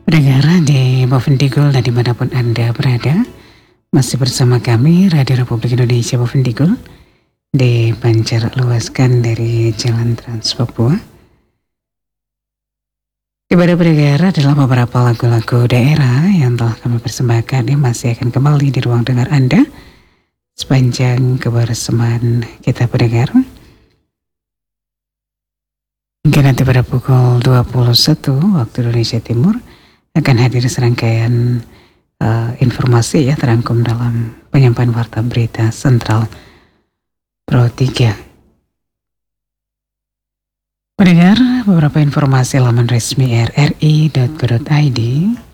Pendengar di Bovendigul dan dimanapun Anda berada, masih bersama kami Radio Republik Indonesia Bovendigul dipancar luaskan dari Jalan Trans Papua. Kepada pendengar adalah beberapa lagu-lagu daerah yang telah kami persembahkan yang masih akan kembali di ruang dengar Anda sepanjang kebersamaan kita pendengar. Hingga nanti pada pukul 21 waktu Indonesia Timur akan hadir serangkaian informasi ya terangkum dalam penyampaian warta berita Sentral Pro 3. Mendengar beberapa informasi laman resmi rri.co.id.